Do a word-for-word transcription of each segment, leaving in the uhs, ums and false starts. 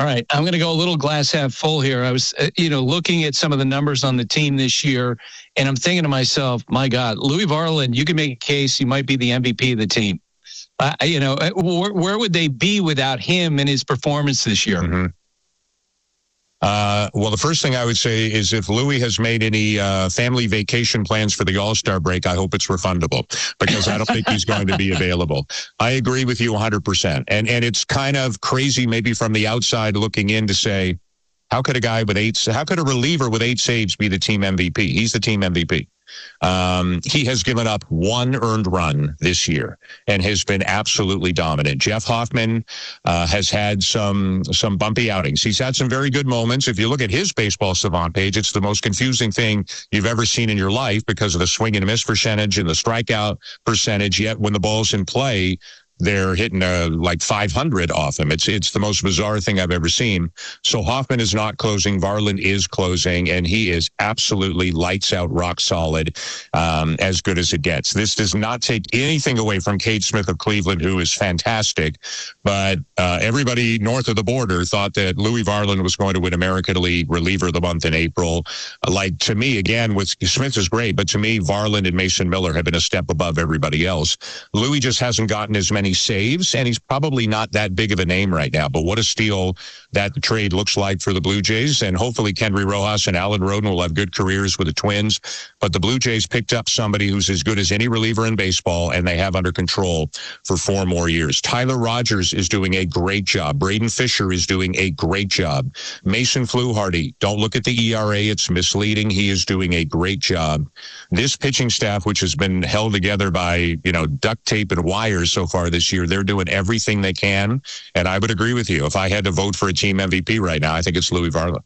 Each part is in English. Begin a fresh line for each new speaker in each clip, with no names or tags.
All right, I'm going to go a little glass half full here. I was, uh, you know, looking at some of the numbers on the team this year, and I'm thinking to myself, my God, Louis Varland, you can make a case he might be the M V P of the team. Uh, you know, where, where would they be without him and his performance this year?
Mm-hmm. Uh, well, the first thing I would say is if Louis has made any uh, family vacation plans for the All-Star break, I hope it's refundable because I don't think he's going to be available. I agree with you one hundred percent. And and it's kind of crazy maybe from the outside looking in to say, how could a guy with eight, how could a reliever with eight saves be the team M V P? He's the team M V P. Um, he has given up one earned run this year and has been absolutely dominant. Jeff Hoffman uh, has had some some bumpy outings. He's had some very good moments. If you look at his Baseball Savant page, it's the most confusing thing you've ever seen in your life because of the swing and miss percentage and the strikeout percentage. Yet when the ball's in play, they're hitting uh, like five hundred off him. It's it's the most bizarre thing I've ever seen. So Hoffman is not closing. Varland is closing, and he is absolutely lights out, rock solid, um, as good as it gets. This does not take anything away from Cade Smith of Cleveland, who is fantastic. But uh, everybody north of the border thought that Louis Varland was going to win American League Reliever of the Month in April. Uh, like, to me, again, with Smith is great, but to me, Varland and Mason Miller have been a step above everybody else. Louis just hasn't gotten as many saves, and he's probably not that big of a name right now. But what a steal that trade looks like for the Blue Jays, and hopefully Kendry Rojas and Alan Roden will have good careers with the Twins. But the Blue Jays picked up somebody who's as good as any reliever in baseball, and they have under control for four more years. Tyler Rogers is doing a great job. Braden Fisher is doing a great job. Mason Fluharty, don't look at the E R A. It's misleading. He is doing a great job. This pitching staff, which has been held together by, you know, duct tape and wires so far this year, they're doing everything they can. And I would agree with you. If I had to vote for a team M V P right now, I think it's Louis Varland.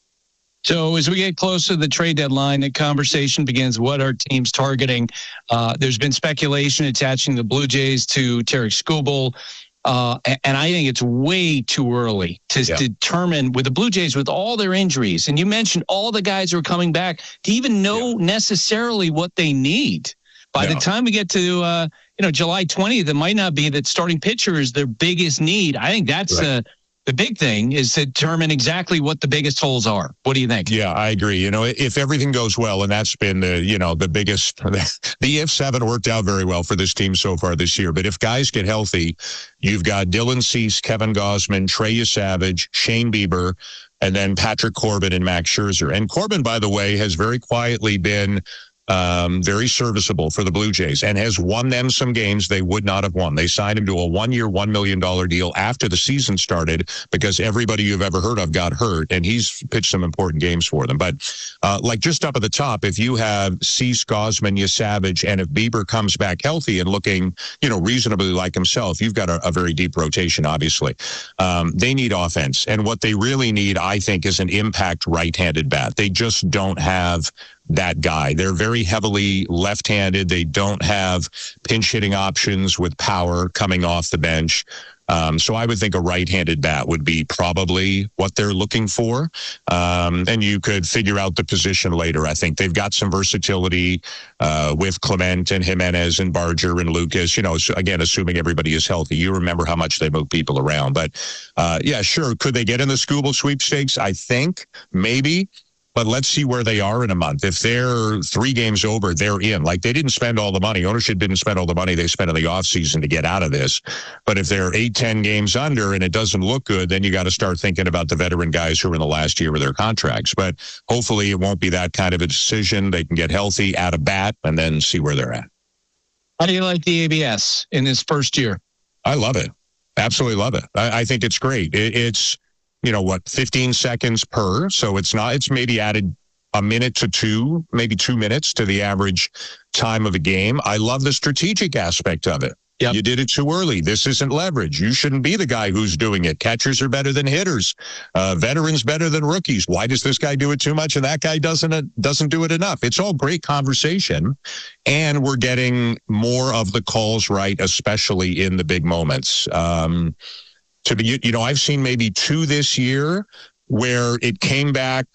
So as we get closer to the trade deadline, the conversation begins. What are teams targeting? Uh, there's been speculation attaching the Blue Jays to Tarik Skubal. Uh, and I think it's way too early to yeah. determine with the Blue Jays, with all their injuries. And you mentioned all the guys who are coming back to even know yeah. necessarily what they need. By no. the time we get to, uh, you know, July twentieth, it might not be that starting pitcher is their biggest need. I think that's right. uh, the big thing is to determine exactly what the biggest holes are. What do you think?
Yeah, I agree. You know, if everything goes well, and that's been the, you know, the biggest, the ifs haven't worked out very well for this team so far this year. But if guys get healthy, you've got Dylan Cease, Kevin Gausman, Trey Savage, Shane Bieber, and then Patrick Corbin and Max Scherzer. And Corbin, by the way, has very quietly been Um, very serviceable for the Blue Jays and has won them some games they would not have won. They signed him to a one-year, one million dollars deal after the season started because everybody you've ever heard of got hurt, and he's pitched some important games for them. But uh, like just up at the top, if you have Cease, Gausman, Savage, and if Bieber comes back healthy and looking, you know, reasonably like himself, you've got a, a very deep rotation, obviously. Um, they need offense, and what they really need, I think, is an impact right-handed bat. They just don't have that guy. They're very heavily left-handed. They don't have pinch hitting options with power coming off the bench. Um, so I would think a right-handed bat would be probably what they're looking for. Um, and you could figure out the position later. I think they've got some versatility uh, with Clement and Jimenez and Barger and Lucas, you know, so again, assuming everybody is healthy. You remember how much they move people around. But uh, yeah, sure. Could they get in the Skubal sweepstakes? I think maybe. But let's see where they are in a month. If they're three games over, they're in. Like, they didn't spend all the money. Ownership didn't spend all the money they spent in the offseason to get out of this. But if they're eight, ten games under and it doesn't look good, then you got to start thinking about the veteran guys who are in the last year of their contracts. But hopefully it won't be that kind of a decision. They can get healthy, add a bat, and then see where they're at.
How do you like the A B S in this first year?
I love it. Absolutely love it. I, I think it's great. It, it's... you know, what, fifteen seconds per. So it's not, it's maybe added a minute to two, maybe two minutes to the average time of a game. I love the strategic aspect of it. Yep. You did it too early. This isn't leverage. You shouldn't be the guy who's doing it. Catchers are better than hitters. Uh, veterans better than rookies. Why does this guy do it too much and that guy doesn't uh, doesn't do it enough? It's all great conversation, and we're getting more of the calls right, especially in the big moments. Um, To be, you know, I've seen maybe two this year where it came back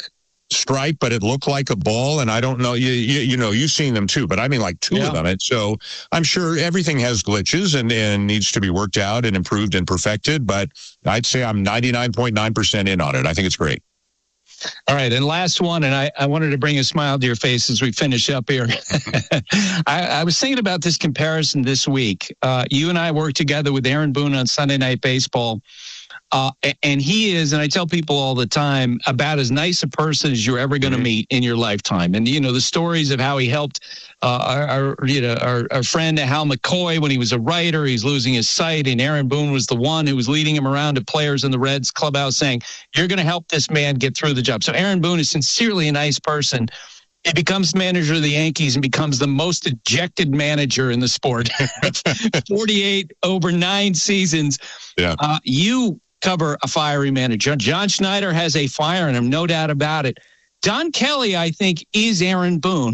stripe, but it looked like a ball. And I don't know, you you, you know, you've seen them too, but I mean like two yeah. of them. And so I'm sure everything has glitches and, and needs to be worked out and improved and perfected. But I'd say I'm ninety-nine point nine percent in on it. I think it's great.
All right. And last one, and I, I wanted to bring a smile to your face as we finish up here. I, I was thinking about this comparison this week. Uh, you and I worked together with Aaron Boone on Sunday Night Baseball. Uh, and he is, and I tell people all the time, about as nice a person as you're ever going to mm-hmm. meet in your lifetime. And, you know, the stories of how he helped uh, our, our, you know, our, our friend Hal McCoy when he was a writer, he's losing his sight. And Aaron Boone was the one who was leading him around to players in the Reds clubhouse saying, you're going to help this man get through the job. So Aaron Boone is sincerely a nice person. He becomes manager of the Yankees and becomes the most ejected manager in the sport. forty-eight over nine seasons.
Yeah.
Uh, you cover a fiery manager. John Schneider has a fire in him, no doubt about it. Don Kelly, I think, is Aaron Boone,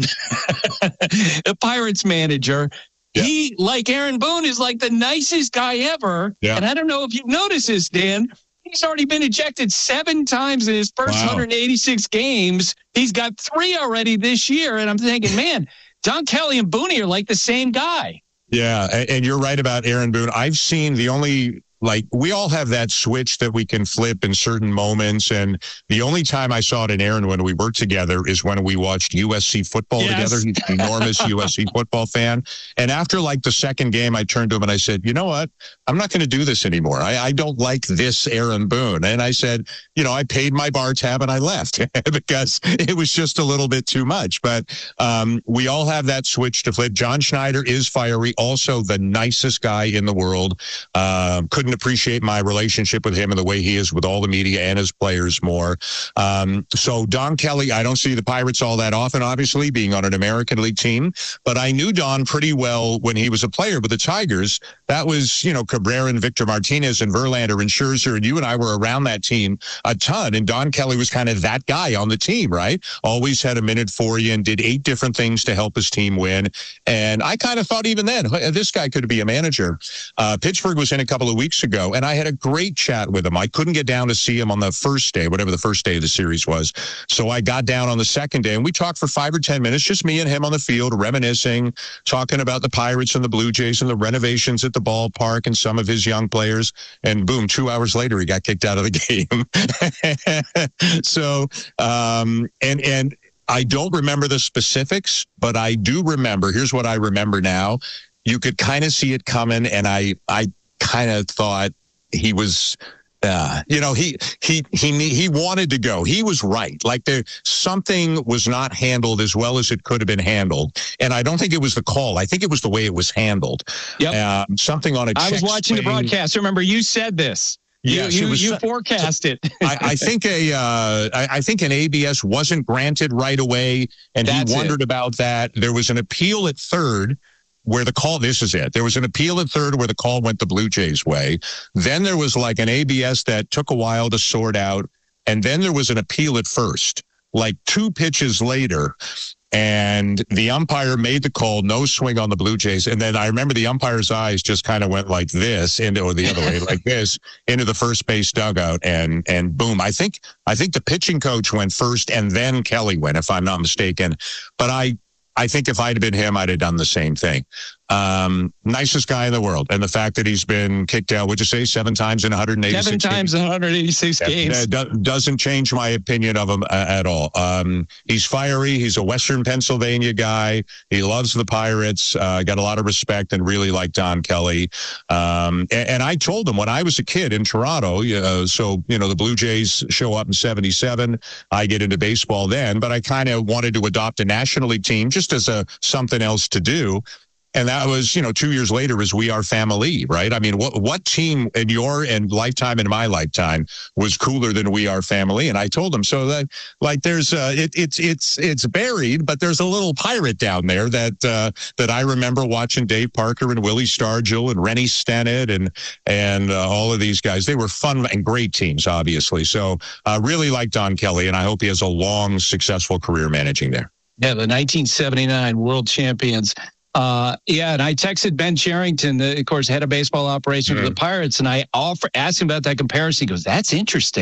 the Pirates manager. Yeah. He, like Aaron Boone, is like the nicest guy ever. Yeah. And I don't know if you've noticed this, Dan. He's already been ejected seven times in his first wow. one hundred eighty-six games. He's got three already this year. And I'm thinking, man, Don Kelly and Boone are like the same guy.
Yeah, and you're right about Aaron Boone. I've seen the only... Like, we all have that switch that we can flip in certain moments. And the only time I saw it in Aaron when we worked together is when we watched U S C football yes. together. He's an enormous U S C football fan. And after, like, the second game, I turned to him and I said, you know what? I'm not going to do this anymore. I, I don't like this Aaron Boone. And I said, you know, I paid my bar tab and I left because it was just a little bit too much. But um, we all have that switch to flip. John Schneider is fiery, also the nicest guy in the world. Um, couldn't appreciate my relationship with him and the way he is with all the media and his players more. Um, so Don Kelly, I don't see the Pirates all that often, obviously, being on an American League team, but I knew Don pretty well when he was a player with the Tigers. That was, you know, Cabrera and Victor Martinez and Verlander and Scherzer, and you and I were around that team a ton, and Don Kelly was kind of that guy on the team, right? Always had a minute for you and did eight different things to help his team win. And I kind of thought even then, this guy could be a manager. Uh, Pittsburgh was in a couple of weeks ago, and I had a great chat with him. I couldn't get down to see him on the first day, whatever the first day of the series was. So I got down on the second day, and we talked for five or ten minutes, just me and him on the field, reminiscing, talking about the Pirates and the Blue Jays and the renovations at the ballpark and some of his young players. And boom, two hours later, he got kicked out of the game. so, um, and, and I don't remember the specifics, but I do remember, here's what I remember now. You could kind of see it coming, and I, I kind of thought he was, uh, you know, he, he, he, he wanted to go. He was right. Like there, something was not handled as well as it could have been handled. And I don't think it was the call. I think it was the way it was handled.
Yep.
Uh, something on a
I was watching
swing.
the broadcast. Remember, you said this. Yes, you, you, was, you forecast it.
I, I think a, uh, I, I think an A B S wasn't granted right away. And That's he wondered it. about that. There was an appeal at third, where the call, this is it. There was an appeal at third where the call went the Blue Jays' way. Then there was like an A B S that took a while to sort out. And then there was an appeal at first, like two pitches later. And the umpire made the call, no swing on the Blue Jays. And then I remember the umpire's eyes just kind of went like this into, or the other way, like this, into the first base dugout. And, and boom, I think, I think the pitching coach went first and then Kelly went, if I'm not mistaken. But I, I think if I'd been him, I'd have done the same thing. Um, nicest guy in the world. And the fact that he's been kicked out, would you say seven times in one hundred eighty-six
Seven times in one hundred eighty-six games.
Yeah, doesn't change my opinion of him uh, at all. Um, he's fiery. He's a Western Pennsylvania guy. He loves the Pirates. Uh, got a lot of respect and really like Don Kelly. Um, and, and I told him when I was a kid in Toronto, uh, so, you know, the Blue Jays show up in seventy-seven. I get into baseball then, but I kind of wanted to adopt a National League team just as a something else to do. And that was, you know, two years later is We Are Family, right? I mean, what what team in your and lifetime and my lifetime was cooler than We Are Family? And I told him, so that, like, there's, uh, it, it's it's it's buried, but there's a little pirate down there that uh, that I remember watching Dave Parker and Willie Stargell and Rennie Stennett and and uh, all of these guys. They were fun and great teams, obviously. So I uh, really like Don Kelly, and I hope he has a long, successful career managing there.
Yeah, the nineteen seventy-nine world champions. Uh, yeah, and I texted Ben Cherington, the, of course, head of baseball operations mm-hmm. for the Pirates, and I offer, asked him about that comparison. He goes, that's interesting.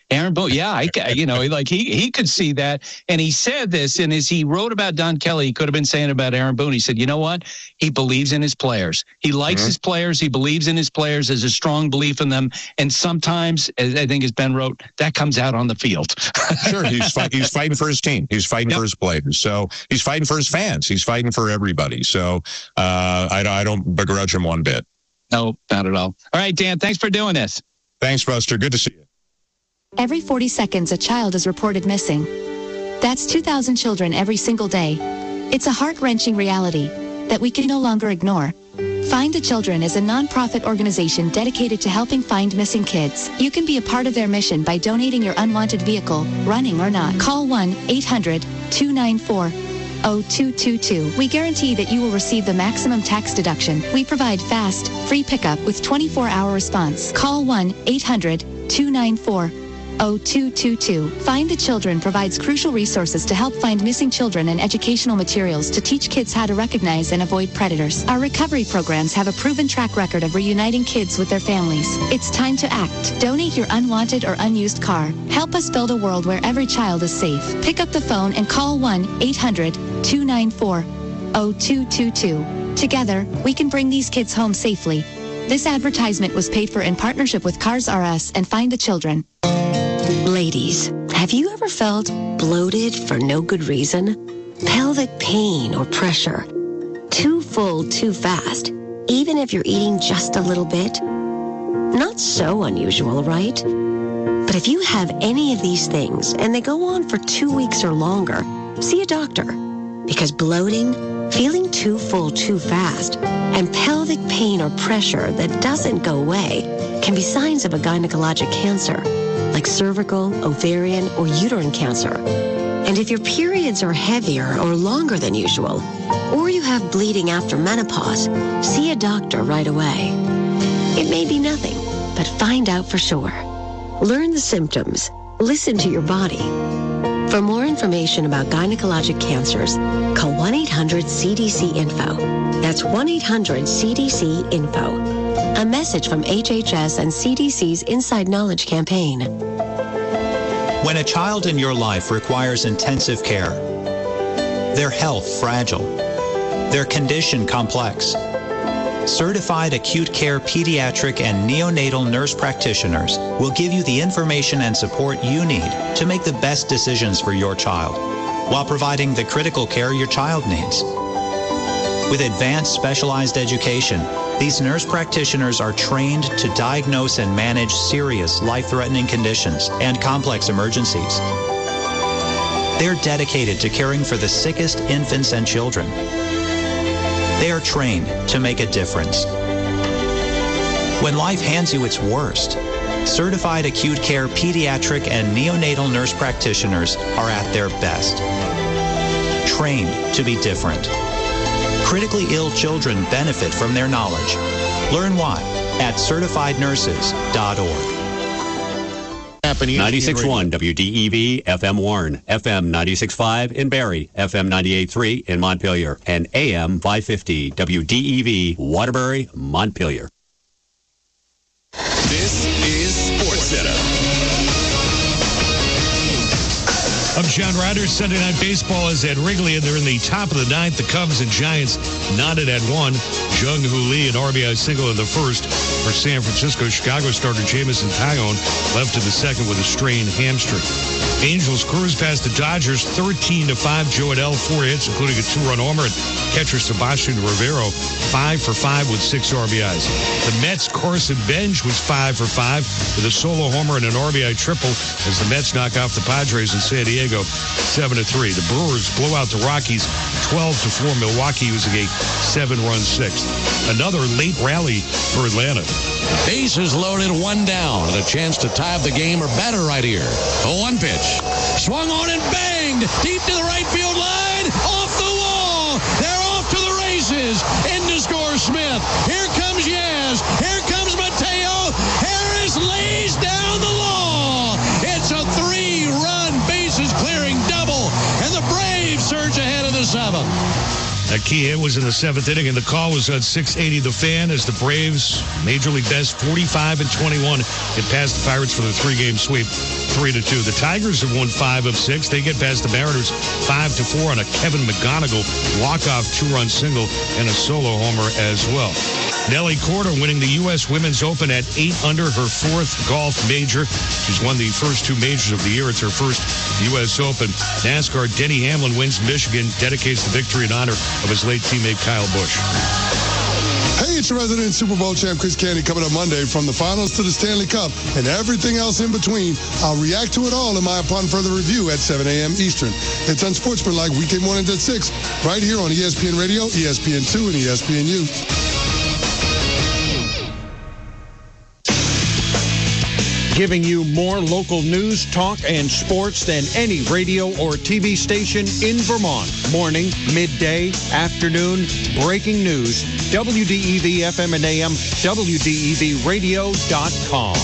Aaron Boone, yeah, I, you know, like he he could see that, and he said this, and as he wrote about Don Kelly, he could have been saying about Aaron Boone. He said, you know what? He believes in his players. He likes mm-hmm. his players. He believes in his players. There's a strong belief in them, and sometimes, as I think as Ben wrote, that comes out on the field.
Sure, he's fight, he's fighting for his team. He's fighting yep. for his players. So he's fighting for his fans. He's fighting for everybody. So uh, I, I don't begrudge him one bit.
No, not at all. All right, Dan, thanks for doing this.
Thanks, Buster. Good to see you.
Every forty seconds, a child is reported missing. That's two thousand children every single day. It's a heart-wrenching reality that we can no longer ignore. Find the Children is a non-profit organization dedicated to helping find missing kids. You can be a part of their mission by donating your unwanted vehicle, running or not. Call one eight hundred two nine four oh two two two. We guarantee that you will receive the maximum tax deduction. We provide fast, free pickup with twenty-four hour response. Call one eight hundred two nine four oh two two two. Find the Children provides crucial resources to help find missing children and educational materials to teach kids how to recognize and avoid predators. Our recovery programs have a proven track record of reuniting kids with their families. It's time to act. Donate your unwanted or unused car. Help us build a world where every child is safe. Pick up the phone and call one eight hundred two nine four oh two two two. Together, we can bring these kids home safely. This advertisement was paid for in partnership with Cars R Us and Find the Children.
Ladies, have you ever felt bloated for no good reason? Pelvic pain or pressure? Too full, too fast, even if you're eating just a little bit? Not so unusual, right? But if you have any of these things and they go on for two weeks or longer, see a doctor. Because bloating, feeling too full too fast, and pelvic pain or pressure that doesn't go away can be signs of a gynecologic cancer, like cervical, ovarian, or uterine cancer. And if your periods are heavier or longer than usual, or you have bleeding after menopause, see a doctor right away. It may be nothing, but find out for sure. Learn the symptoms. Listen to your body. For more information about gynecologic cancers, call one eight hundred C D C info. That's one eight hundred C D C info. A message from H H S and C D C's Inside Knowledge campaign.
When a child in your life requires intensive care, their health fragile, their condition complex, certified acute care pediatric and neonatal nurse practitioners will give you the information and support you need to make the best decisions for your child, while providing the critical care your child needs. With advanced specialized education, these nurse practitioners are trained to diagnose and manage serious life-threatening conditions and complex emergencies. They're dedicated to caring for the sickest infants and children. They are trained to make a difference. When life hands you its worst, certified acute care pediatric and neonatal nurse practitioners are at their best. Trained to be different. Critically ill children benefit from their knowledge. Learn why at certified nurses dot org.
ninety-six point one W D E V F M Warren, F M ninety-six point five in Barrie, F M ninety-eight point three in Montpelier, and A M five fifty W D E V Waterbury, Montpelier.
This is Sports Center.
I'm John Ryder. Sunday Night Baseball is at Wrigley, and they're in the top of the ninth. The Cubs and Giants knotted at one. Jung Hoo Lee, an R B I single in the first for San Francisco. Chicago starter Jameson Taillon left in the second with a strained hamstring. Angels cruise past the Dodgers thirteen to five. Joe Adell, four hits, including a two-run homer. And catcher Sebastian Rivero, five for five with six R B Is. The Mets' Carson Bench was five for five with a solo homer and an R B I triple as the Mets knock off the Padres in San Diego seven to three. The Brewers blow out the Rockies twelve to four. Milwaukee using a seven-run sixth. Another late rally for Atlanta.
Bases loaded, one down, and a chance to tie up the game or batter right here. A one pitch. Swung on and banged deep to the right field line. Off the wall. They're off to the races. In to score Smith. Here comes Yaz. Here comes Mateo. Harris lays down the law. It's a three-run bases clearing double, and the Braves surge ahead of the seventh.
A key hit was in the seventh inning, and the call was on six eighty The Fan as the Braves, Major League best, forty-five and twenty-one, get past the Pirates for the three-game sweep. three to two. The Tigers have won five of six. They get past the Mariners five to four on a Kevin McGonigal walk-off two-run single and a solo homer as well. Nelly Korda winning the U S Women's Open at eight under, her fourth golf major. She's won the first two majors of the year. It's her first U S Open. NASCAR, Denny Hamlin wins Michigan, dedicates the victory in honor of his late teammate Kyle Busch.
Hey, it's your resident Super Bowl champ Chris Candy coming up Monday. From the finals to the Stanley Cup and everything else in between, I'll react to it all in my Upon Further Review at seven a.m. Eastern. It's Unsportsmanlike weekday mornings at six, right here on E S P N Radio, E S P N two, and E S P N U.
Giving you more local news, talk, and sports than any radio or T V station in Vermont. Morning, midday, afternoon, breaking news. W D E V F M and A M, W D E V radio dot com.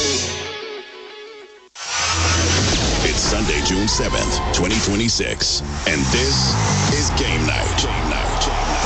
It's Sunday, June seventh, twenty twenty-six, and this is Game Night. Game Night. Game Night.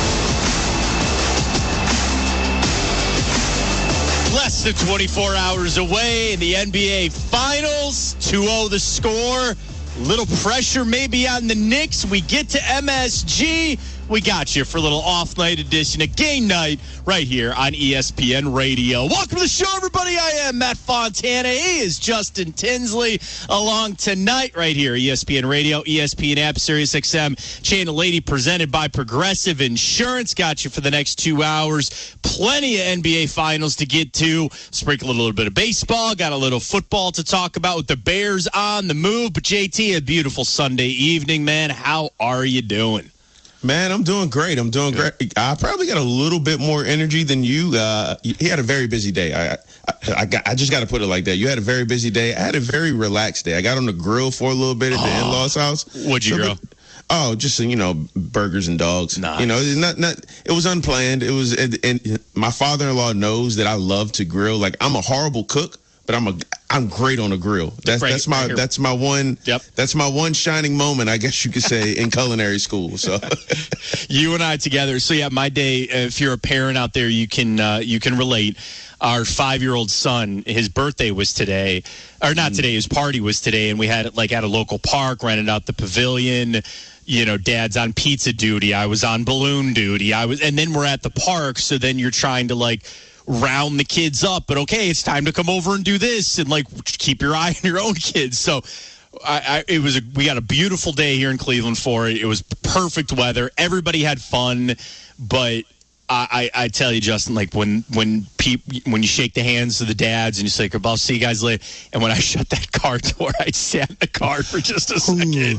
Less than twenty-four hours away in the N B A Finals. two oh the score. Little pressure maybe on the Knicks. We get to M S G. We got you for a little off-night edition of Game Night right here on E S P N Radio. Welcome to the show, everybody. I am Matt Fontana. He is Justin Tinsley along tonight right here, E S P N Radio, E S P N app, Sirius X M, Channel eighty, presented by Progressive Insurance. Got you for the next two hours. Plenty of N B A Finals to get to. Sprinkle a little bit of baseball. Got a little football to talk about with the Bears on the move. But J T, a beautiful Sunday evening, man. How are you doing?
Man, I'm doing great. I'm doing great. I probably got a little bit more energy than you. Uh, he had a very busy day. I, I, I, got, I just got to put it like that. You had a very busy day. I had a very relaxed day. I got on the grill for a little bit at the oh, in-laws house.
What'd you so, grill?
Oh, just, you know, burgers and dogs.
Nice.
You know, not not. It was unplanned. It was, and, and my father-in-law knows that I love to grill. Like, I'm a horrible cook, but I'm a I'm great on a grill. That's right, that's my right that's my one
yep.
that's my one shining moment, I guess you could say, in culinary school. So
you and I together. So yeah, my day. If you're a parent out there, you can uh, you can relate. Our five-year-old son, his birthday was today, or not today. His party was today, and we had it like at a local park, rented out the pavilion. You know, Dad's on pizza duty. I was on balloon duty. I was, and then we're at the park. So then you're trying to like round the kids up, but okay, it's time to come over and do this, and like keep your eye on your own kids. So I, I it was a, we got a beautiful day here in Cleveland for it. It was perfect weather. Everybody had fun, but I, I, I tell you, Justin, like when when peop, when you shake the hands of the dads and you say, "I'll see you guys later," and when I shut that car door, I sat in the car for just a second.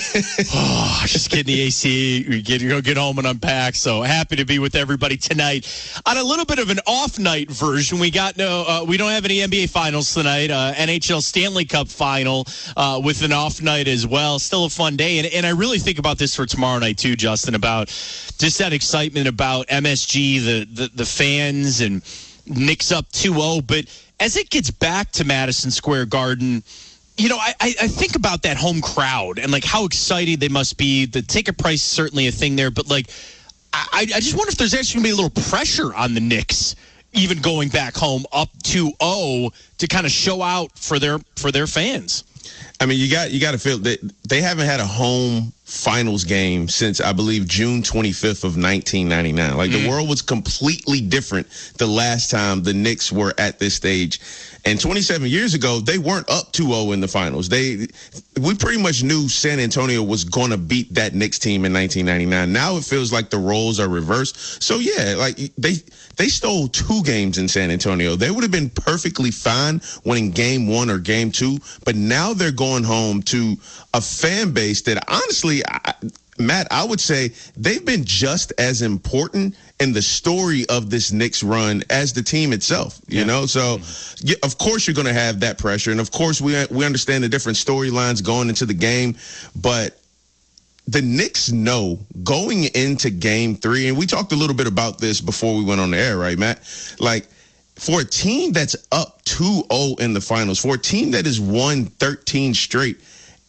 Oh, just get in the A C, you get you go get home and unpack. So happy to be with everybody tonight on a little bit of an off night version. We got no, uh, we don't have any N B A finals tonight. Uh, N H L Stanley Cup final uh, with an off night as well. Still a fun day, and and I really think about this for tomorrow night too, Justin. About just that excitement about M S G, the, the, the fans, and Knicks up two oh. But as it gets back to Madison Square Garden, you know, I, I think about that home crowd and, like, how excited they must be. The ticket price is certainly a thing there. But, like, I, I just wonder if there's actually going to be a little pressure on the Knicks, even going back home up two oh, to kind of show out for their for their fans.
I mean, you got you got to feel that they haven't had a home finals game since, I believe, June twenty-fifth of nineteen ninety-nine. Like, mm. the world was completely different the last time the Knicks were at this stage. And twenty-seven years ago, they weren't up two oh in the finals. They, we pretty much knew San Antonio was going to beat that Knicks team in nineteen ninety-nine. Now it feels like the roles are reversed. So, yeah, like they they stole two games in San Antonio. They would have been perfectly fine winning game one or game two. But now they're going home to a fan base that, honestly, I, Matt, I would say they've been just as important in the story of this Knicks run as the team itself, you yeah. know? So, yeah, of course, you're going to have that pressure. And, of course, we we understand the different storylines going into the game. But the Knicks know going into game three, and we talked a little bit about this before we went on the air, right, Matt? Like, for a team that's up two oh in the finals, for a team that has won thirteen straight,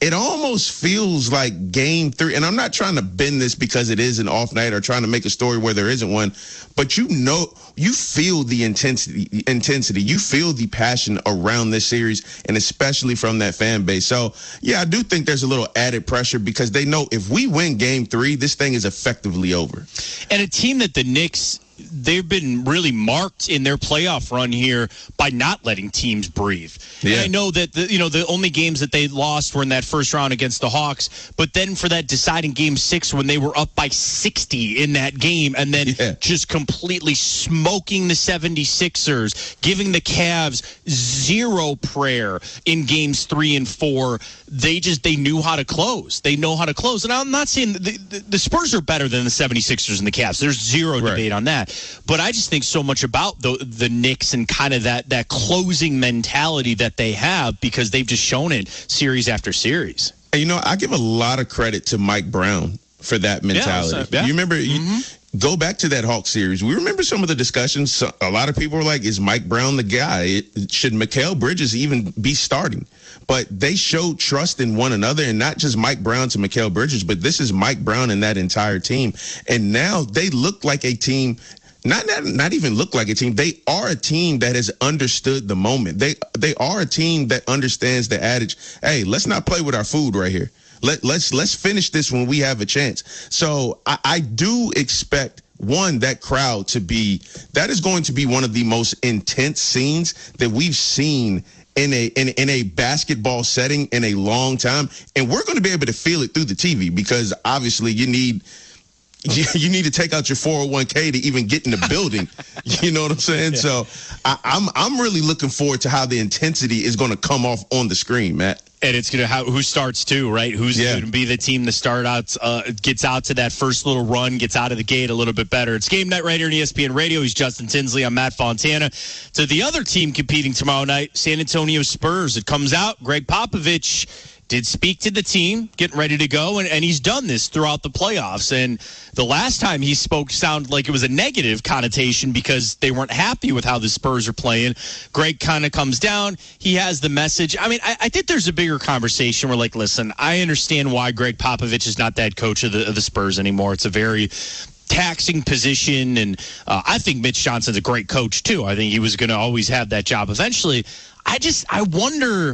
it almost feels like game three. And I'm not trying to bend this because it is an off night or trying to make a story where there isn't one. But you know, you feel the intensity, intensity. You feel the passion around this series, and especially from that fan base. So, yeah, I do think there's a little added pressure because they know if we win game three, this thing is effectively over.
And a team that the Knicks, they've been really marked in their playoff run here by not letting teams breathe. Yeah. And I know that the, you know the only games that they lost were in that first round against the Hawks, but then for that deciding game six when they were up by sixty in that game and then yeah. just completely smoking the seventy-sixers, giving the Cavs zero prayer in games three and four. They just they knew how to close. They know how to close. And I'm not saying the, the, the Spurs are better than the seventy-sixers and the Cavs. There's zero right. debate on that. But I just think so much about the the Knicks and kind of that that closing mentality that they have because they've just shown it series after series.
And, you know, I give a lot of credit to Mike Brown for that mentality. Yeah, yeah. You remember, mm-hmm. you, go back to that Hawks series. We remember some of the discussions. A lot of people were like, is Mike Brown the guy? It, should Mikal Bridges even be starting? But they showed trust in one another, and not just Mike Brown to Mikal Bridges, but this is Mike Brown and that entire team. And now they look like a team. Not, not not even look like a team. They are a team that has understood the moment. They they are a team that understands the adage, hey, let's not play with our food right here. Let, let's let's finish this when we have a chance. So I, I do expect, one, that crowd to be, that is going to be one of the most intense scenes that we've seen in a in, in a basketball setting in a long time. And we're going to be able to feel it through the T V because obviously you need You, you need to take out your four oh one k to even get in the building. You know what I'm saying? Yeah. So I, I'm I'm really looking forward to how the intensity is going to come off on the screen, Matt.
And it's going to how who starts too, right? Who's yeah. going to be the team that start out, uh, gets out to that first little run, gets out of the gate a little bit better. It's Game Night right here on E S P N Radio. He's Justin Tinsley. I'm Matt Fontana. So the other team competing tomorrow night, San Antonio Spurs. It comes out, Greg Popovich did speak to the team, getting ready to go, and, and he's done this throughout the playoffs. And the last time he spoke sounded like it was a negative connotation because they weren't happy with how the Spurs are playing. Greg kind of comes down. He has the message. I mean, I, I think there's a bigger conversation where, like, listen, I understand why Greg Popovich is not that coach of the, of the Spurs anymore. It's a very taxing position, and uh, I think Mitch Johnson's a great coach, too. I think he was going to always have that job eventually. I just, I wonder...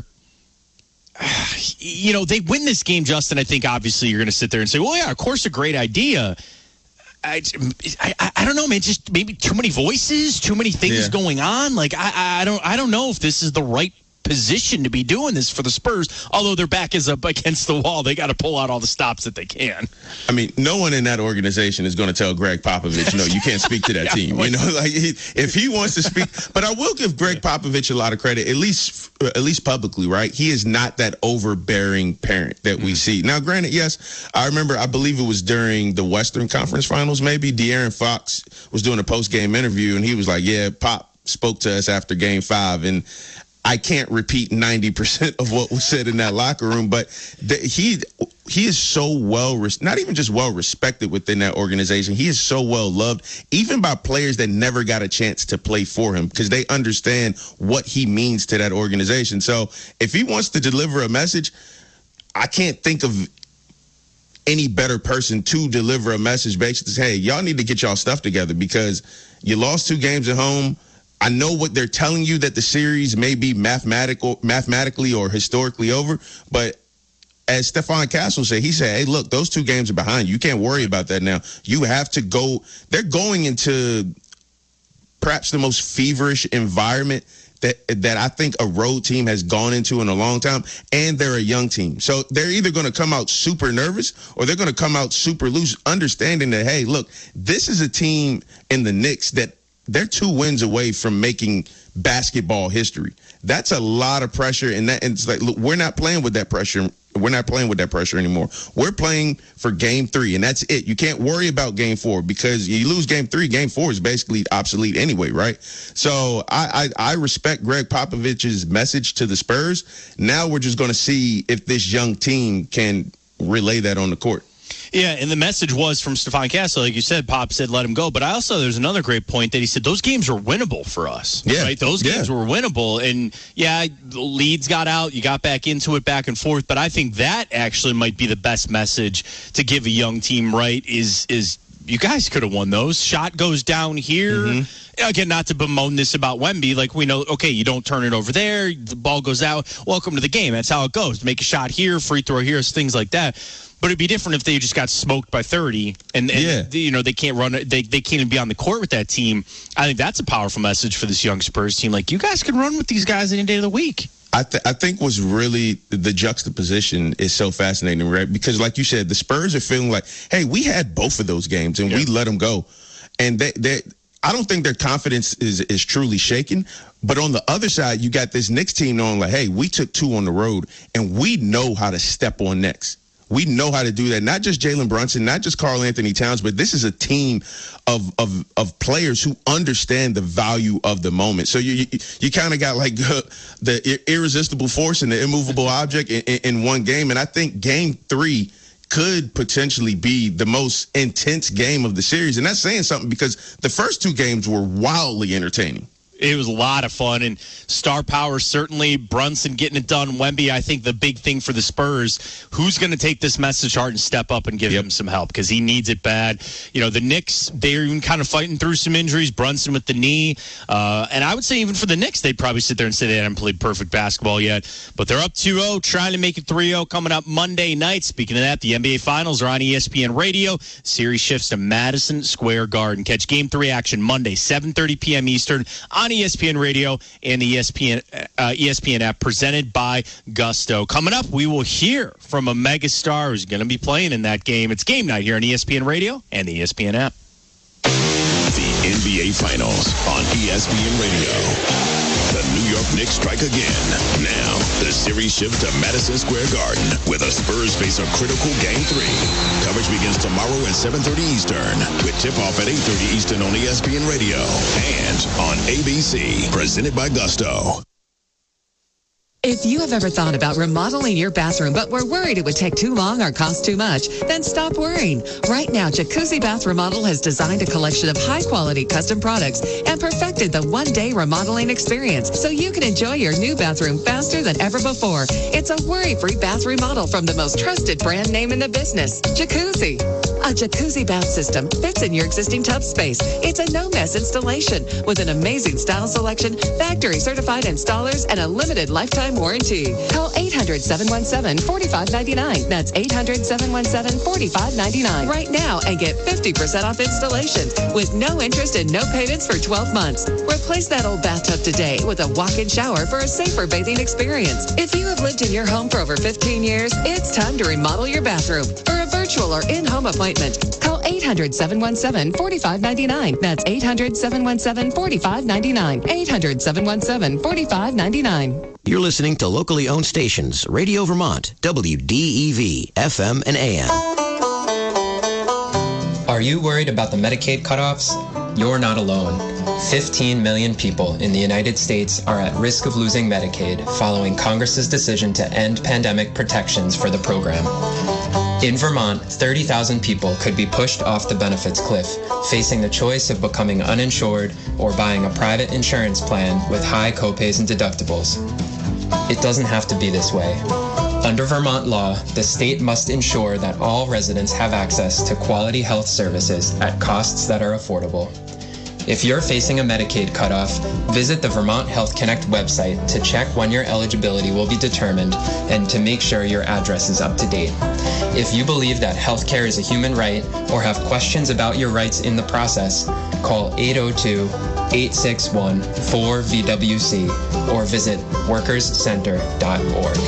You know, they win this game, Justin. I think obviously you're going to sit there and say, well, yeah, of course, a great idea. I, I, I don't know, man. Just maybe too many voices, too many things yeah. going on. Like, I, I don't I don't know if this is the right position to be doing this for the Spurs, although their back is up against the wall. They got to pull out all the stops that they can.
I mean, no one in that organization is going to tell Greg Popovich, no, you can't speak to that yeah, team. You know, like he, if he wants to speak, but I will give Greg Popovich a lot of credit, at least at least publicly, right? He is not that overbearing parent that we mm-hmm. see. Now, granted, yes, I remember, I believe it was during the Western Conference Finals, maybe, De'Aaron Fox was doing a post-game interview, and he was like, yeah, Pop spoke to us after game five, and I can't repeat ninety percent of what was said in that locker room, but the, he he is so well, not even just well respected within that organization. He is so well loved, even by players that never got a chance to play for him, because they understand what he means to that organization. So if he wants to deliver a message, I can't think of any better person to deliver a message. Basically, say, hey, y'all need to get y'all stuff together because you lost two games at home. I know what they're telling you, that the series may be mathematical, mathematically or historically over, but as Stephon Castle said, he said, hey, look, those two games are behind you. You can't worry about that now. You have to go. They're going into perhaps the most feverish environment that that I think a road team has gone into in a long time, and they're a young team. So they're either going to come out super nervous or they're going to come out super loose, understanding that, hey, look, this is a team in the Knicks that they're two wins away from making basketball history. That's a lot of pressure, and that and it's like, look, we're not playing with that pressure. We're not playing with that pressure anymore. We're playing for game three, and that's it. You can't worry about game four because you lose game three, game four is basically obsolete anyway, right? So I I, I respect Greg Popovich's message to the Spurs. Now we're just going to see if this young team can relay that on the court.
Yeah, and the message was from Stephon Castle, like you said, Pop said, let him go. But I also, there's another great point that he said, those games are winnable for us.
Yeah.
Right? Those
yeah.
games were winnable. And, yeah, the leads got out. You got back into it back and forth. But I think that actually might be the best message to give a young team, right, is is you guys could have won those. Shot goes down here. Mm-hmm. Again, not to bemoan this about Wemby. Like, we know, okay, you don't turn it over there. The ball goes out. Welcome to the game. That's how it goes. Make a shot here, free throw here, things like that. But it'd be different if they just got smoked by thirty and, and
yeah.
you know, they can't run it. They, they can't even be on the court with that team. I think that's a powerful message for this young Spurs team. Like, you guys can run with these guys any day of the week.
I, th- I think what's really the juxtaposition is so fascinating, right? Because like you said, the Spurs are feeling like, hey, we had both of those games and yeah. we let them go. And they, they, I don't think their confidence is, is truly shaken. But on the other side, you got this Knicks team knowing like, hey, we took two on the road and we know how to step on Knicks. We know how to do that. Not just Jalen Brunson, not just Karl Anthony Towns, but this is a team of of of players who understand the value of the moment. So you you, you kind of got like uh, the irresistible force and the immovable object in, in, in one game. And I think game three could potentially be the most intense game of the series. And that's saying something because the first two games were wildly entertaining.
It was a lot of fun, and star power, certainly. Brunson getting it done. Wemby, I think the big thing for the Spurs, who's going to take this message hard and step up and give yep. him some help because he needs it bad. You know, the Knicks, they're even kind of fighting through some injuries. Brunson with the knee. Uh, and I would say even for the Knicks, they'd probably sit there and say they haven't played perfect basketball yet. But they're up two oh, trying to make it three oh coming up Monday night. Speaking of that, the N B A Finals are on E S P N Radio. Series shifts to Madison Square Garden. Catch Game three action Monday, seven thirty p.m. Eastern on E S P N Radio and the E S P N uh, E S P N app, presented by Gusto. Coming up, we will hear from a megastar who's going to be playing in that game. It's game night here on E S P N Radio and the E S P N app.
The N B A Finals on E S P N Radio. The New York Knicks strike again. Now, the series shifts to Madison Square Garden, where the Spurs face a critical Game three. Coverage begins tomorrow at seven thirty Eastern, with tip-off at eight thirty Eastern on E S P N Radio and on A B C, presented by Gusto.
If you have ever thought about remodeling your bathroom but were worried it would take too long or cost too much, then stop worrying. Right now, Jacuzzi Bath Remodel has designed a collection of high-quality custom products and perfected the one-day remodeling experience so you can enjoy your new bathroom faster than ever before. It's a worry-free bath remodel from the most trusted brand name in the business, Jacuzzi. A Jacuzzi bath system fits in your existing tub space. It's a no-mess installation with an amazing style selection, factory-certified installers, and a limited lifetime warranty. Call eight hundred, seven one seven, four five nine nine. That's eight hundred, seven one seven, four five nine nine right now and get fifty percent off installation with no interest and no payments for twelve months. Replace that old bathtub today with a walk-in shower for a safer bathing experience. If you have lived in your home for over fifteen years, it's time to remodel your bathroom. For a virtual or in-home appointment, call eight hundred, seven one seven, four five nine nine. That's eight hundred, seven one seven, four five nine nine. eight hundred, seven one seven, four five nine nine.
You're listening to locally owned stations, Radio Vermont, W D E V, F M and A M.
Are you worried about the Medicaid cutoffs? You're not alone. fifteen million people in the United States are at risk of losing Medicaid following Congress's decision to end pandemic protections for the program. In Vermont, thirty thousand people could be pushed off the benefits cliff, facing the choice of becoming uninsured or buying a private insurance plan with high copays and deductibles. It doesn't have to be this way. Under Vermont law, the state must ensure that all residents have access to quality health services at costs that are affordable. If you're facing a Medicaid cutoff, visit the Vermont Health Connect website to check when your eligibility will be determined and to make sure your address is up to date. If you believe that healthcare is a human right or have questions about your rights in the process, call eight oh two, eight six one, four V W C or visit workers center dot org.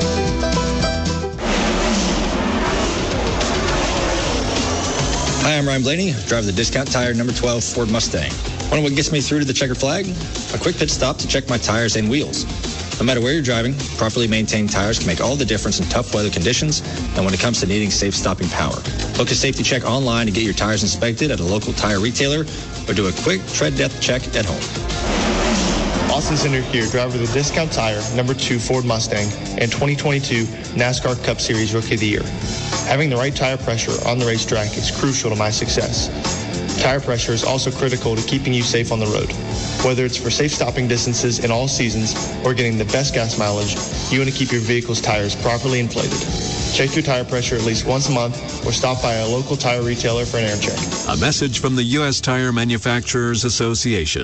Hi, I'm Ryan Blaney, driver the discount tire number twelve Ford Mustang. Want to know what gets me through to the checker flag? A quick pit stop to check my tires and wheels. No matter where you're driving, properly maintained tires can make all the difference in tough weather conditions and when it comes to needing safe stopping power. Book a safety check online to get your tires inspected at a local tire retailer or do a quick tread depth check at home.
Austin Cindric here, driver of the Discount Tire, number two Ford Mustang, and twenty twenty-two NASCAR Cup Series Rookie of the Year. Having the right tire pressure on the racetrack is crucial to my success. Tire pressure is also critical to keeping you safe on the road. Whether it's for safe stopping distances in all seasons or getting the best gas mileage, you want to keep your vehicle's tires properly inflated. Check your tire pressure at least once a month or stop by a local tire retailer for an air check.
A message from the U S Tire Manufacturers Association.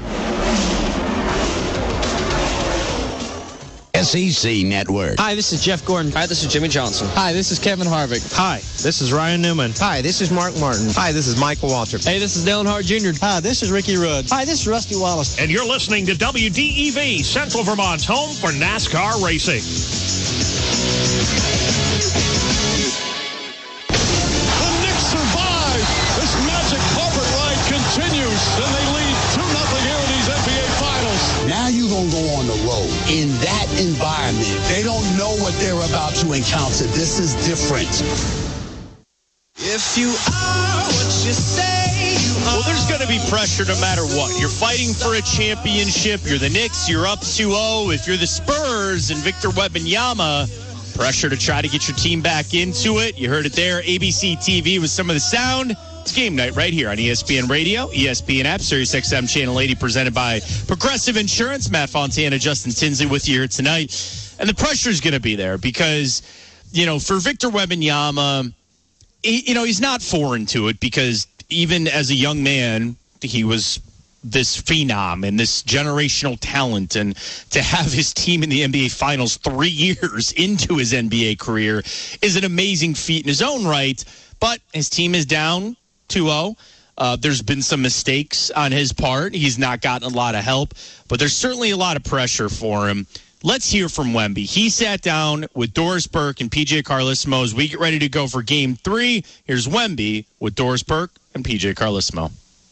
S E C Network.
Hi, this is Jeff Gordon.
Hi, this is Jimmy Johnson.
Hi, this is Kevin Harvick.
Hi, this is Ryan Newman.
Hi, this is Mark Martin.
Hi, this is Michael Waltrip.
Hey, this is Dale Earnhardt Junior
Hi, this is Ricky Rudd.
Hi, this is Rusty Wallace.
And you're listening to W D E V, Central Vermont's home for NASCAR racing.
The Knicks survive. This magic carpet ride continues, and they lead two nothing here in these N B A Finals.
Now you're going to go on the road. In that environment, they don't know what they're about to encounter. This is different.
If you are what you say you are.
Well, there's going to be pressure no matter what. You're fighting for a championship. You're the Knicks. You're up two oh. If you're the Spurs and Victor Wembanyama, pressure to try to get your team back into it. You heard it there. A B C T V with some of the sound. It's game night right here on E S P N Radio, E S P N app, Sirius X M Channel eighty, presented by Progressive Insurance. Matt Fontana, Justin Tinsley with you here tonight. And the pressure is going to be there because, you know, for Victor Wembanyama, he, you know, he's not foreign to it because even as a young man, he was this phenom and this generational talent. And to have his team in the N B A Finals three years into his N B A career is an amazing feat in his own right. But his team is down two oh. Uh, there's been some mistakes on his part. He's not gotten a lot of help, but there's certainly a lot of pressure for him. Let's hear from Wemby. He sat down with Doris Burke and P J Carlesimo as we get ready to go for game three. Here's Wemby with Doris Burke and P J Carlesimo.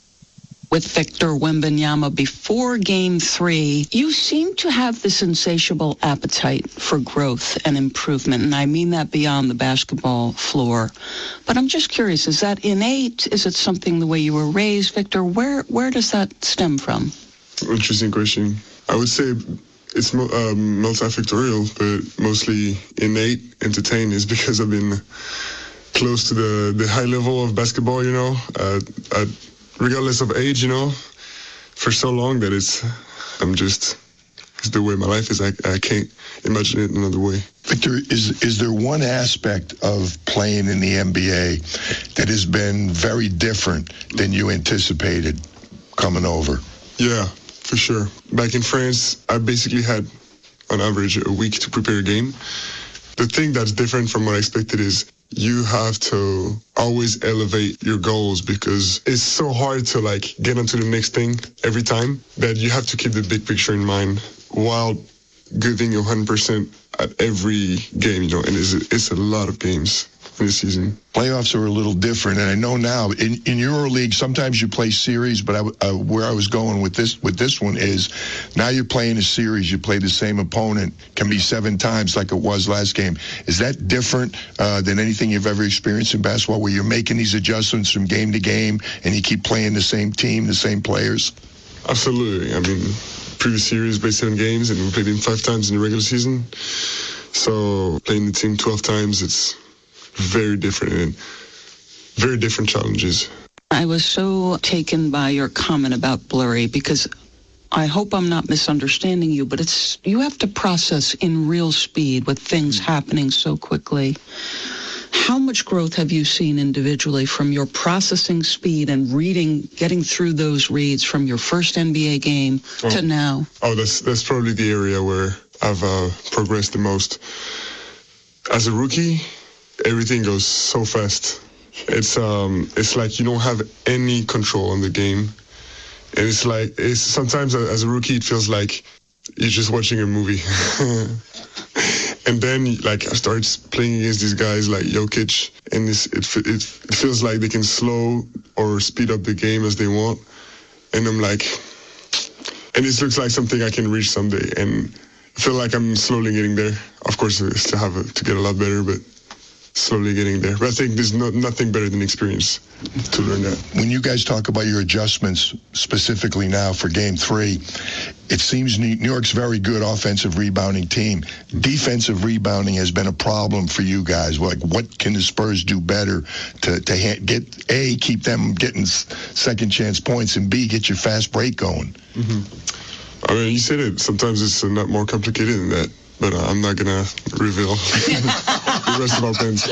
With Victor Wembanyama before game three, you seem to have this insatiable appetite for growth and improvement, and I mean that beyond the basketball floor. But I'm just curious, is that innate? Is it something the way you were raised, Victor? Where where does that stem from?
Interesting question. I would say it's um, multifactorial, but mostly innate. Entertained is because I've been close to the, the high level of basketball, you know, uh, at, regardless of age, you know, for so long that it's, I'm just, it's the way my life is. I, I can't imagine it another way.
Victor, is is there one aspect of playing in the N B A that has been very different than you anticipated coming over?
Yeah, for sure. Back in France, I basically had, on average, a week to prepare a game. The thing that's different from what I expected is you have to always elevate your goals because it's so hard to like get onto the next thing every time that you have to keep the big picture in mind while giving you one hundred percent at every game, you know, and it's, it's a lot of games in the season.
Playoffs are a little different, and I know now in, in EuroLeague sometimes you play series, but I, uh, where I was going with this with this one is now you're playing a series. You play the same opponent, can be seven times like it was last game. Is that different uh, than anything you've ever experienced in basketball, where you're making these adjustments from game to game and you keep playing the same team, the same players?
Absolutely. I mean, previous series played seven games, and we played them five times in the regular season. So playing the team twelve times, it's very different and very different challenges.
I was so taken by your comment about blurry because I hope I'm not misunderstanding you, but it's you have to process in real speed with things happening so quickly. How much growth have you seen individually from your processing speed and reading, getting through those reads from your first N B A game oh. to now?
Oh, that's that's probably the area where I've uh, progressed the most. As a rookie, everything goes so fast. It's um, it's like you don't have any control on the game, and it's like it's sometimes as a rookie it feels like you're just watching a movie. And then, like, I started playing against these guys like Jokic, and this, it, it it feels like they can slow or speed up the game as they want. And I'm like, and this looks like something I can reach someday. And I feel like I'm slowly getting there. Of course, I still have to get a lot better, but slowly getting there. But I think there's no, nothing better than experience to learn that.
When you guys talk about your adjustments specifically now for game three, it seems New York's very good offensive rebounding team. Defensive rebounding has been a problem for you guys. Like, what can the Spurs do better to, to ha- get, A, keep them getting second chance points, and B, get your fast break going?
Mm-hmm. I mean, you said it. Sometimes it's a lot more complicated than that. But uh, I'm not going to reveal the rest of our plans.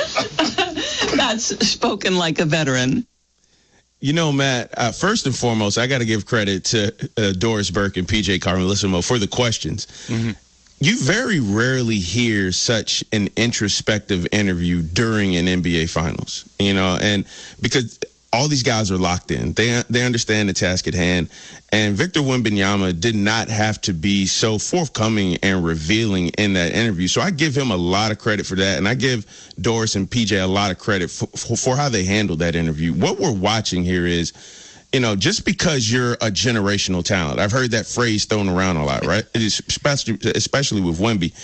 That's spoken like a veteran.
You know, Matt, uh, first and foremost, I got to give credit to uh, Doris Burke and P J Carlesimo for the questions. Mm-hmm. You very rarely hear such an introspective interview during an N B A Finals, you know, and because all these guys are locked in. They they understand the task at hand. And Victor Wembanyama did not have to be so forthcoming and revealing in that interview. So I give him a lot of credit for that. And I give Doris and P J a lot of credit for, for, for how they handled that interview. What we're watching here is, you know, just because you're a generational talent, I've heard that phrase thrown around a lot, right? Especially, especially with Wemby.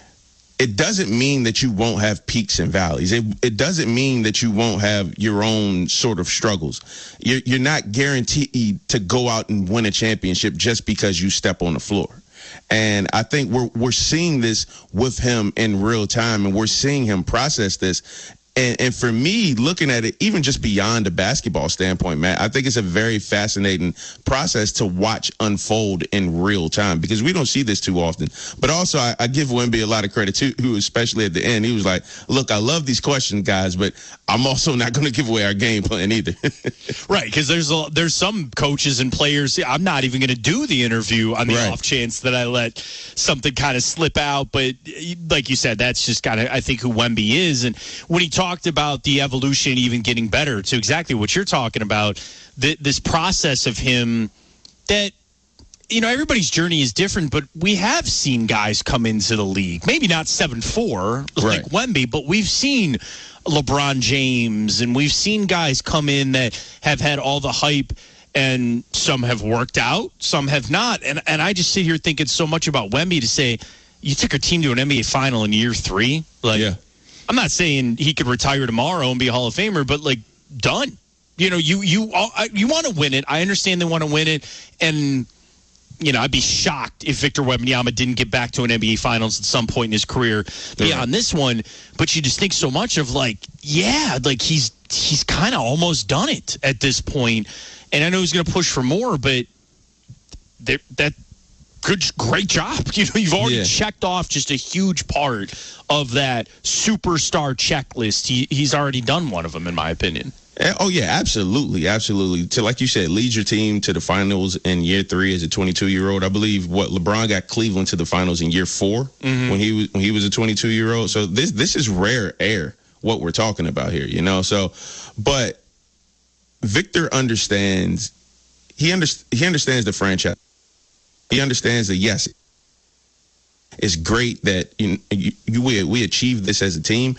It doesn't mean that you won't have peaks and valleys. It it doesn't mean that you won't have your own sort of struggles. You're, you're not guaranteed to go out and win a championship just because you step on the floor. And I think we're we're seeing this with him in real time, and we're seeing him process this. And, and for me, looking at it, even just beyond a basketball standpoint, Matt, I think it's a very fascinating process to watch unfold in real time, because we don't see this too often. But also, I, I give Wemby a lot of credit, too, who especially at the end, he was like, look, I love these questions, guys, but I'm also not going to give away our game plan either.
Right, because there's a, there's some coaches and players, I'm not even going to do the interview on the
Right.
off chance that I let something kind of slip out. But like you said, that's just kind of, I think, who Wemby is. And when he talked about the evolution and even getting better, to exactly what you're talking about, th- this process of him that, you know, everybody's journey is different, but we have seen guys come into the league, maybe not seven four like
Right.
Wemby, but we've seen LeBron James, and we've seen guys come in that have had all the hype, and some have worked out, some have not. And and I just sit here thinking so much about Wemby, to say, you took a team to an N B A final in year three. Like,
Yeah.
I'm not saying he could retire tomorrow and be a Hall of Famer, but like, done. You know, you you you want to win it. I understand they want to win it, and you know, I'd be shocked if Victor Wembanyama didn't get back to an N B A Finals at some point in his career beyond this one. But you just think so much of, like, yeah, like he's he's kind of almost done it at this point. And I know he's going to push for more, but there, that. Good, great job. You know, you've already
Yeah.
checked off just a huge part of that superstar checklist. He, he's already done one of them, in my opinion.
Eh, Oh, yeah, absolutely. Absolutely. To, like you said, lead your team to the finals in year three as a twenty-two-year-old. I believe what LeBron got Cleveland to the finals in year four
Mhm.
when he was when he was a twenty-two-year-old. So this this is rare air, what we're talking about here, you know. So, but Victor understands. He under, he understands the franchise. He understands that, yes, it's great that you, you, you we we achieved this as a team.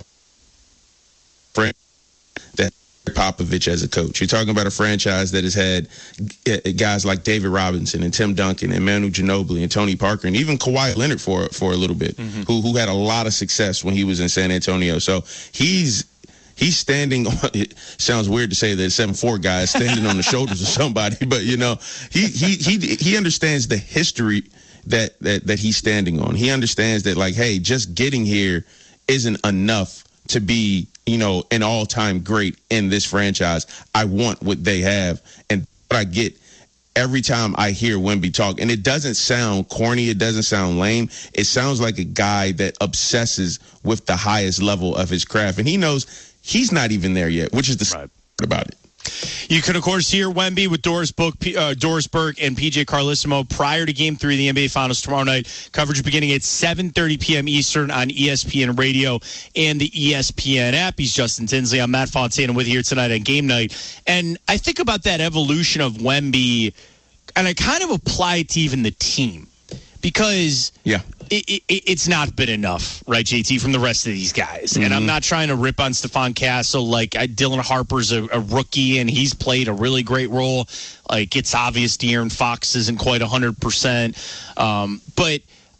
That Popovich as a coach. You're talking about a franchise that has had guys like David Robinson and Tim Duncan and Manu Ginobili and Tony Parker and even Kawhi Leonard for for a little bit, mm-hmm. who who had a lot of success when he was in San Antonio. So he's he's standing on, it sounds weird to say that a seven four guy is standing on the shoulders of somebody, but you know, he he he he understands the history that that that he's standing on. He understands that, like, hey, just getting here isn't enough to be, you know, an all-time great in this franchise. I want what they have, and what I get every time I hear Wemby talk, and it doesn't sound corny, it doesn't sound lame. It sounds like a guy that obsesses with the highest level of his craft, and he knows he's not even there yet, which is the right. about it.
You can, of course, hear Wemby with Doris, Book, uh, Doris Burke and P J Carlesimo prior to Game three of the N B A Finals tomorrow night. Coverage beginning at seven thirty p.m. Eastern on E S P N Radio and the E S P N app. He's Justin Tinsley. I'm Matt Fontana with you here tonight on Game Night. And I think about that evolution of Wemby, and I kind of apply it to even the team. Because
yeah.
it, it, it's not been enough, right, J T, from the rest of these guys. Mm-hmm. And I'm not trying to rip on Stephon Castle. Like, I, Dylan Harper's a, a rookie, and he's played a really great role. Like, it's obvious De'Aaron Fox isn't quite one hundred percent. Um, but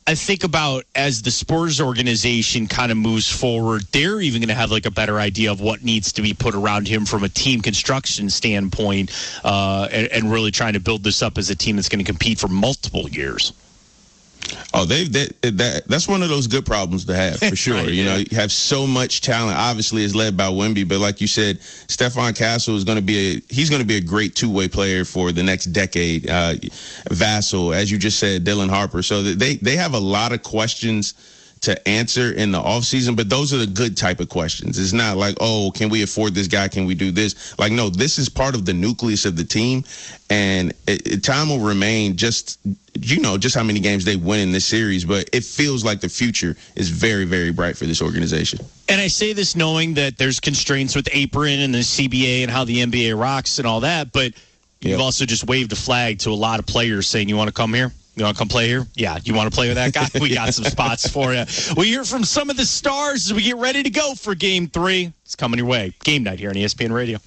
I think about as the Spurs organization kind of moves forward, they're even going to have like a better idea of what needs to be put around him from a team construction standpoint, uh, and, and really trying to build this up as a team that's going to compete for multiple years.
Oh, they that, that that's one of those good problems to have for sure. You know, you have so much talent. Obviously, it's led by Wemby, but like you said, Stephon Castle is going to be a he's going to be a great two way player for the next decade. Uh, Vassell, as you just said, Dylan Harper. So they they have a lot of questions to answer in the offseason, but those are the good type of questions. It's not like, oh, can we afford this guy? Can we do this? Like, no, this is part of the nucleus of the team, and it, it, time will remain just, you know, just how many games they win in this series, but it feels like the future is very, very bright for this organization.
And I say this knowing that there's constraints with Apron and the C B A and how the N B A rocks and all that, but you've yep. also just waved a flag to a lot of players saying, you want to come here? You want to come play here? Yeah. You want to play with that guy? We got some spots for you. We hear from some of the stars as we get ready to go for game three. It's coming your way. Game night here on E S P N Radio.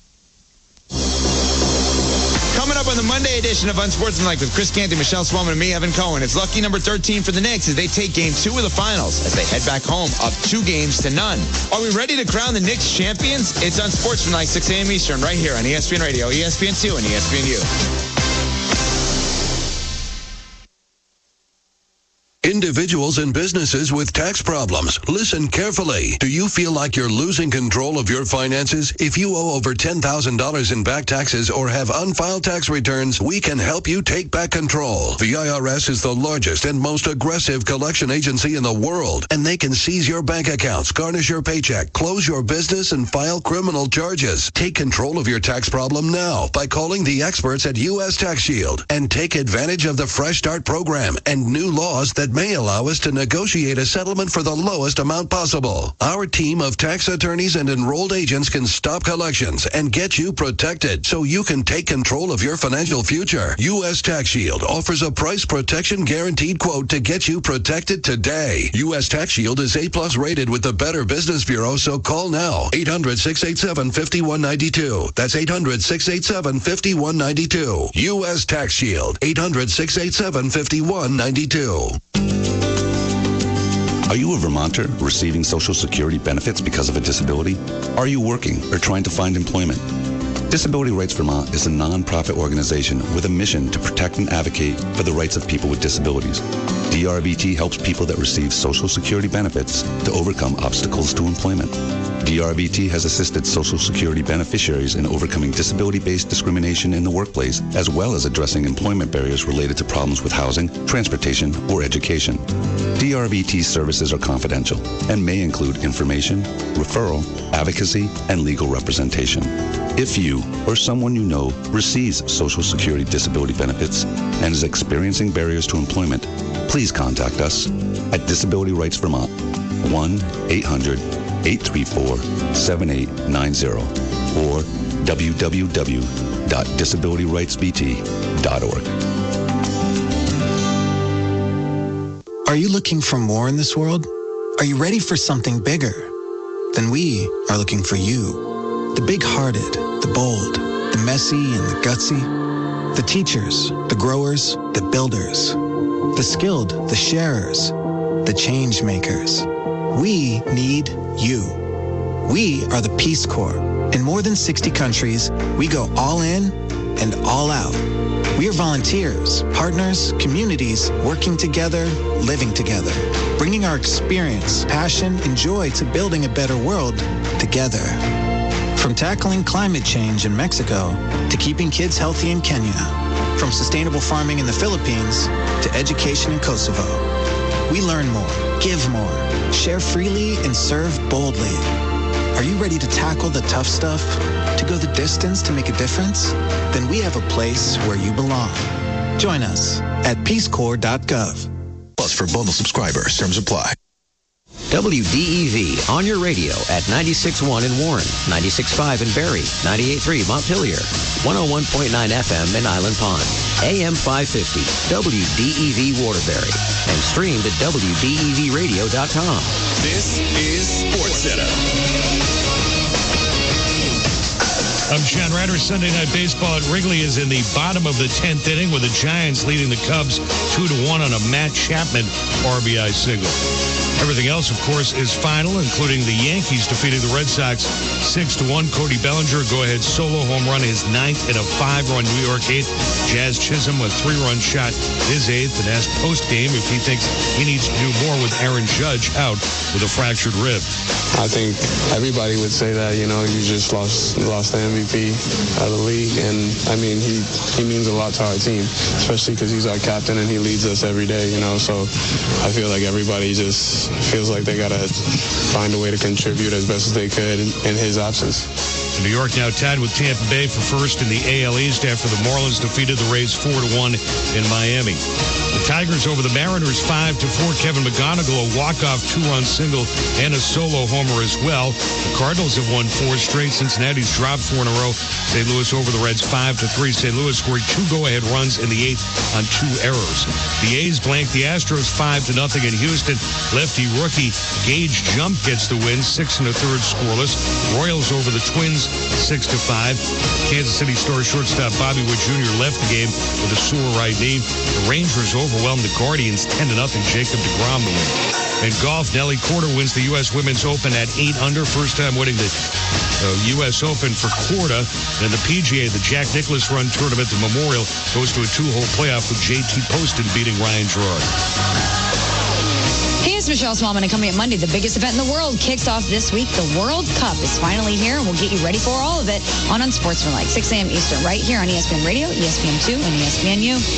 Coming up on the Monday edition of Unsportsmanlike with Chris Canty, Michelle Swellman, and me, Evan Cohen. It's lucky number thirteen for the Knicks as they take game two of the finals as they head back home up two games to none. Are we ready to crown the Knicks champions? It's Unsportsmanlike, six a.m. Eastern, right here on E S P N Radio, E S P N two, and E S P N U.
Individuals and businesses with tax problems, listen carefully. Do you feel like you're losing control of your finances? If you owe over ten thousand dollars in back taxes or have unfiled tax returns, we can help you take back control. The I R S is the largest and most aggressive collection agency in the world, and they can seize your bank accounts, garnish your paycheck, close your business, and file criminal charges. Take control of your tax problem now by calling the experts at U S Tax Shield and take advantage of the Fresh Start program and new laws that may allow us to negotiate a settlement for the lowest amount possible. Our team of tax attorneys and enrolled agents can stop collections and get you protected so you can take control of your financial future. U S Tax Shield offers a price protection guaranteed quote to get you protected today. U S Tax Shield is A plus rated with the Better Business Bureau, so call now. eight hundred, six eight seven, five one nine two. That's eight hundred, six eight seven, five one nine two. U S Tax Shield. eight hundred, six eight seven, five one nine two.
Are you a Vermonter receiving Social Security benefits because of a disability? Are you working or trying to find employment? Disability Rights Vermont is a non-profit organization with a mission to protect and advocate for the rights of people with disabilities. D R V T helps people that receive Social Security benefits to overcome obstacles to employment. D R V T has assisted Social Security beneficiaries in overcoming disability-based discrimination in the workplace, as well as addressing employment barriers related to problems with housing, transportation, or education. D R V T services are confidential and may include information, referral, advocacy, and legal representation. If you or someone you know receives Social Security disability benefits and is experiencing barriers to employment, please contact us at Disability Rights Vermont, one eight hundred, eight three four, seven eight nine zero or w w w dot disability rights v t dot org.
Are you looking for more in this world? Are you ready for something bigger? Then we are looking for you. The big-hearted, the bold, the messy and the gutsy. The teachers, the growers, the builders. The skilled, the sharers, the change makers. We need you. We are the Peace Corps. In more than sixty countries, we go all in and all out. We are volunteers, partners, communities, working together, living together, bringing our experience, passion, and joy to building a better world together. From tackling climate change in Mexico to keeping kids healthy in Kenya. From sustainable farming in the Philippines to education in Kosovo. We learn more, give more, share freely, and serve boldly. Are you ready to tackle the tough stuff? To go the distance to make a difference? Then we have a place where you belong. Join us at peace corps dot gov.
Plus for bundle subscribers, terms apply.
W D E V on your radio at ninety-six point one in Warren, ninety-six point five in Barrie, ninety-eight point three Montpelier, one oh one point nine F M in Island Pond, A M five fifty, W D E V Waterbury, and streamed at W D E V radio dot com.
This is SportsCenter.
I'm John Ryder. Sunday Night Baseball at Wrigley is in the bottom of the tenth inning with the Giants leading the Cubs two to one on a Matt Chapman R B I single. Everything else, of course, is final, including the Yankees defeating the Red Sox six to one. Cody Bellinger, go-ahead solo home run, his ninth in a five-run New York eighth. Jazz Chisholm, a three-run shot, his eighth. And asked post-game if he thinks he needs to do more with Aaron Judge out with a fractured rib.
I think everybody would say that, you know, you just lost lost the M V P of the league. And, I mean, he, he means a lot to our team, especially because he's our captain and he leads us every day, you know. So I feel like everybody just feels like they got to find a way to contribute as best as they could in, in his absence.
New York now tied with Tampa Bay for first in the A L East after the Marlins defeated the Rays four to one in Miami. The Tigers over the Mariners five to four. Kevin McGonigal, a walk-off two-run single and a solo homer as well. The Cardinals have won four straight. Cincinnati's dropped four in a row. Saint Louis over the Reds five to three. Saint Louis scored two go-ahead runs in the eighth on two errors. The A's blanked the Astros five to nothing in Houston. Lefty rookie Gage Jump gets the win, six and a third scoreless. Royals over the Twins six to five. Kansas City Star shortstop Bobby Witt Junior left the game with a sore right knee. The Rangers overwhelmed the Guardians ten to nothing. Jacob deGrom the win. In golf, Nelly Korda wins the U S Women's Open at eight under. First time winning the uh, U S Open for Korda. And in the P G A, the Jack Nicklaus Run Tournament, the Memorial, goes to a two-hole playoff with J T Poston beating Ryan Gerard.
Hey, it's Michelle Smallman, and coming up Monday, the biggest event in the world kicks off this week. The World Cup is finally here, and we'll get you ready for all of it on Unsportsmanlike, six a.m. Eastern, right here on E S P N Radio, E S P N two, and E S P N U.